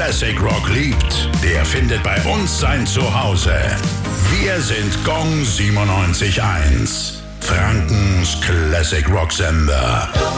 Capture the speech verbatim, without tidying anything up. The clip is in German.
Classic Rock liebt, der findet bei uns sein Zuhause. Wir sind Gong siebenundneunzig Komma eins. Frankens Classic Rock Sender.